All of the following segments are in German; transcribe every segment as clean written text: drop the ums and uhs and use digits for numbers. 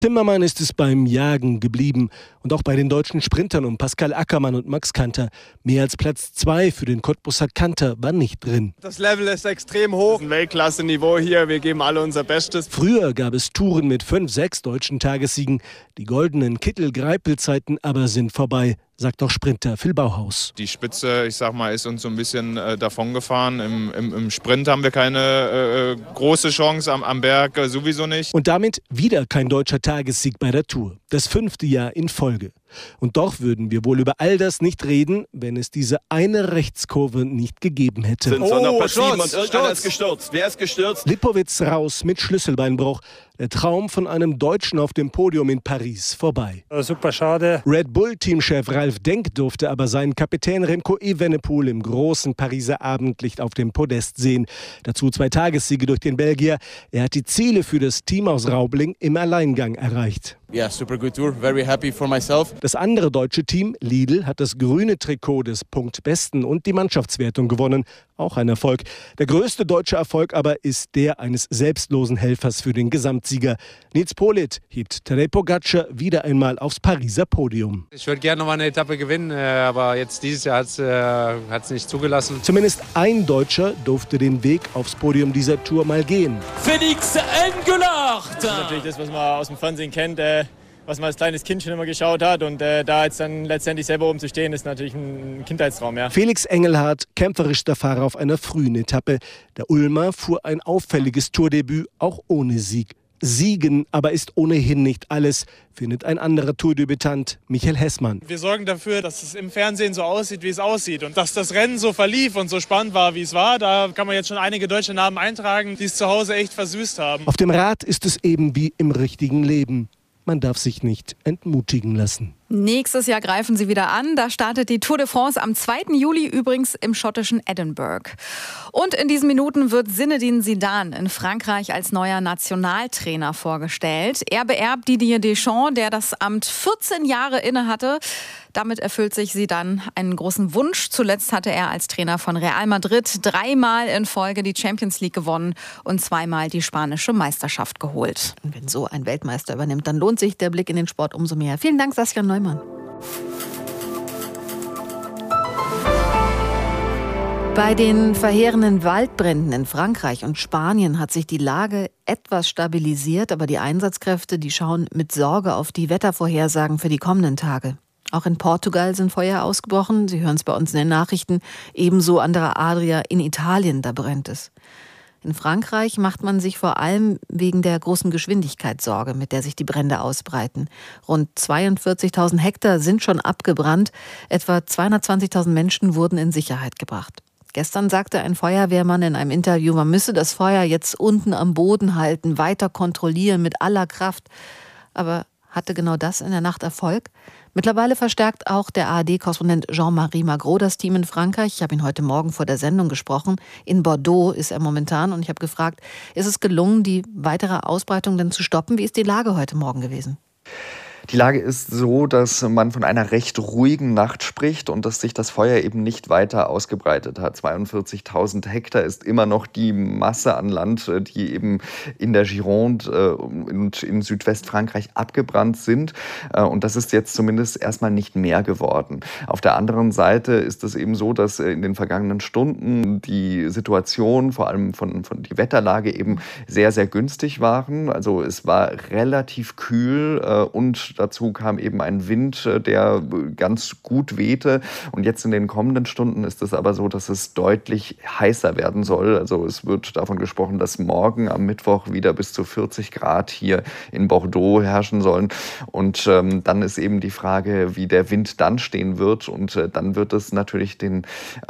Timmermann ist es beim Jagen geblieben und auch bei den deutschen Sprintern um Pascal Ackermann und Max Kanter. Mehr als Platz 2 für den Cottbusser Kanter war nicht drin. Das Level ist extrem hoch, ein Weltklasse-Niveau hier, wir geben alle unser Bestes. Früher gab es Touren mit 5, 6 deutschen Tagessiegen. Die goldenen Kittel-Greipel-Zeiten aber sind vorbei, sagt auch Sprinter Phil Bauhaus. Die Spitze, ich sag mal, ist uns so ein bisschen davongefahren. Im Sprint haben wir keine große Chance, am Berg sowieso nicht. Und damit wieder kein deutscher Tagessieg bei der Tour. Das 5. Jahr in Folge. Und doch würden wir wohl über all das nicht reden, wenn es diese eine Rechtskurve nicht gegeben hätte. Irgendeiner ist gestürzt. Wer ist gestürzt? Lipowitz raus mit Schlüsselbeinbruch. Der Traum von einem Deutschen auf dem Podium in Paris vorbei. Super schade. Red Bull-Teamchef Ralf Denk durfte aber seinen Kapitän Remco Evenepoel im großen Pariser Abendlicht auf dem Podest sehen. Dazu 2 Tagessiege durch den Belgier. Er hat die Ziele für das Team aus Raubling im Alleingang erreicht. Ja, super good tour. Very happy for myself. Das andere deutsche Team, Lidl, hat das grüne Trikot des Punktbesten und die Mannschaftswertung gewonnen. Auch ein Erfolg. Der größte deutsche Erfolg aber ist der eines selbstlosen Helfers für den Gesamtsieger. Nils Politt hebt Tadej Pogačar wieder einmal aufs Pariser Podium. Ich würde gerne noch mal eine Etappe gewinnen, aber jetzt dieses Jahr hat es nicht zugelassen. Zumindest ein Deutscher durfte den Weg aufs Podium dieser Tour mal gehen. Félix Engelhardt! Das ist natürlich das, was man aus dem Fernsehen kennt, was man als kleines Kind schon immer geschaut hat. Und da jetzt dann letztendlich selber oben zu stehen, ist natürlich ein Kindheitstraum. Ja. Felix Engelhardt, kämpferischster Fahrer auf einer frühen Etappe. Der Ulmer fuhr ein auffälliges Tourdebüt, auch ohne Sieg. Siegen aber ist ohnehin nicht alles, findet ein anderer Tourdebütant, Michael Hessmann. Wir sorgen dafür, dass es im Fernsehen so aussieht, wie es aussieht. Und dass das Rennen so verlief und so spannend war, wie es war, da kann man jetzt schon einige deutsche Namen eintragen, die es zu Hause echt versüßt haben. Auf dem Rad ist es eben wie im richtigen Leben. Man darf sich nicht entmutigen lassen. Nächstes Jahr greifen sie wieder an. Da startet die Tour de France am 2. Juli übrigens im schottischen Edinburgh. Und in diesen Minuten wird Zinedine Zidane in Frankreich als neuer Nationaltrainer vorgestellt. Er beerbt Didier Deschamps, der das Amt 14 Jahre innehatte. Damit erfüllt sich Zidane einen großen Wunsch. Zuletzt hatte er als Trainer von Real Madrid 3-mal in Folge die Champions League gewonnen und 2-mal die spanische Meisterschaft geholt. Und wenn so ein Weltmeister übernimmt, dann lohnt sich der Blick in den Sport umso mehr. Vielen Dank, Saskia Neumann. Bei den verheerenden Waldbränden in Frankreich und Spanien hat sich die Lage etwas stabilisiert, aber die Einsatzkräfte, die schauen mit Sorge auf die Wettervorhersagen für die kommenden Tage. Auch in Portugal sind Feuer ausgebrochen, Sie hören es bei uns in den Nachrichten, ebenso an der Adria in Italien, da brennt es. In Frankreich macht man sich vor allem wegen der großen Geschwindigkeit Sorge, mit der sich die Brände ausbreiten. Rund 42.000 Hektar sind schon abgebrannt, etwa 220.000 Menschen wurden in Sicherheit gebracht. Gestern sagte ein Feuerwehrmann in einem Interview, man müsse das Feuer jetzt unten am Boden halten, weiter kontrollieren mit aller Kraft. Aber hatte genau das in der Nacht Erfolg? Mittlerweile verstärkt auch der ARD-Korrespondent Jean-Marie Magro das Team in Frankreich. Ich habe ihn heute Morgen vor der Sendung gesprochen. In Bordeaux ist er momentan und ich habe gefragt, ist es gelungen, die weitere Ausbreitung denn zu stoppen? Wie ist die Lage heute Morgen gewesen? Die Lage ist so, dass man von einer recht ruhigen Nacht spricht und dass sich das Feuer eben nicht weiter ausgebreitet hat. 42.000 Hektar ist immer noch die Masse an Land, die eben in der Gironde und in Südwestfrankreich abgebrannt sind. Und das ist jetzt zumindest erstmal nicht mehr geworden. Auf der anderen Seite ist es eben so, dass in den vergangenen Stunden die Situation, vor allem von die Wetterlage eben sehr, sehr günstig waren. Also es war relativ kühl und dazu kam eben ein Wind, der ganz gut wehte. Und jetzt in den kommenden Stunden ist es aber so, dass es deutlich heißer werden soll. Also es wird davon gesprochen, dass morgen am Mittwoch wieder bis zu 40 Grad hier in Bordeaux herrschen sollen. Und dann ist eben die Frage, wie der Wind dann stehen wird. Und dann wird es natürlich den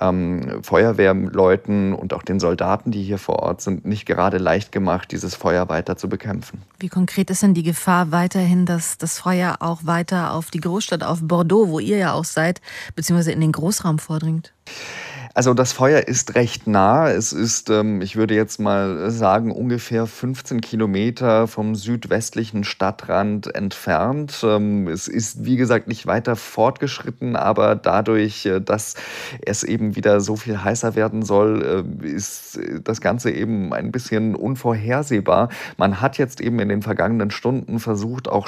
Feuerwehrleuten und auch den Soldaten, die hier vor Ort sind, nicht gerade leicht gemacht, dieses Feuer weiter zu bekämpfen. Wie konkret ist denn die Gefahr weiterhin, dass das Feuer auch weiter auf die Großstadt, auf Bordeaux, wo ihr ja auch seid, beziehungsweise in den Großraum vordringt? Also das Feuer ist recht nah. Es ist, ich würde jetzt mal sagen, ungefähr 15 Kilometer vom südwestlichen Stadtrand entfernt. Es ist, wie gesagt, nicht weiter fortgeschritten, aber dadurch, dass es eben wieder so viel heißer werden soll, ist das Ganze eben ein bisschen unvorhersehbar. Man hat jetzt eben in den vergangenen Stunden versucht, auch